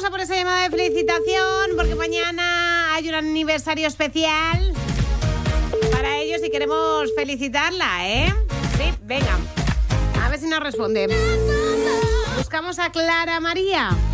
vamos a por esa llamada de felicitación porque mañana hay un aniversario especial para ellos y queremos felicitarla, ¿eh? Sí, venga. A ver si nos responde. Buscamos a Clara María.